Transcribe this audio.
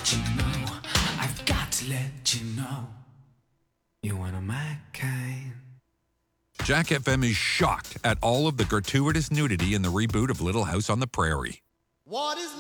let you know. I've got to let you know. You're one of my kind. Jack FM is shocked at all of the gratuitous nudity in the reboot of Little House on the Prairie. What is